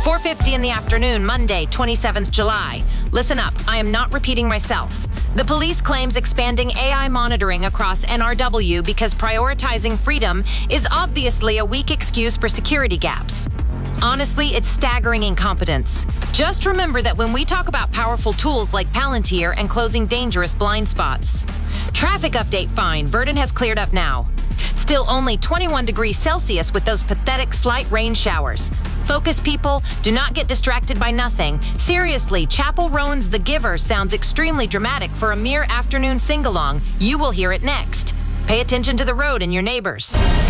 4:50 in the afternoon, Monday, 27th July. Listen up, I am not repeating myself. The police claims expanding AI monitoring across NRW because prioritizing freedom is obviously a weak excuse for security gaps. Honestly, it's staggering incompetence. Just remember that when we talk about powerful tools like Palantir and closing dangerous blind spots. Traffic update fine, Verdon has cleared up now. Still only 21 degrees Celsius with those pathetic slight rain showers. Focus, people. Do not get distracted by nothing. Seriously, Chappell Roan's The Giver sounds extremely dramatic for a mere afternoon sing-along. You will hear it next. Pay attention to the road and your neighbors.